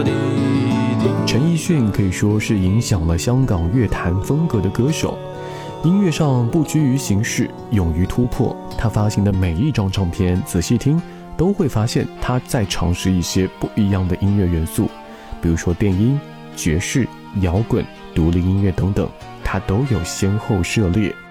陈奕迅可以说是影响了香港乐坛风格的歌手，音乐上不拘于形式，勇于突破。他发行的每一张唱片，仔细听都会发现他在尝试一些不一样的音乐元素，比如说电音、爵士、摇滚、独立音乐等等，他都有先后涉猎。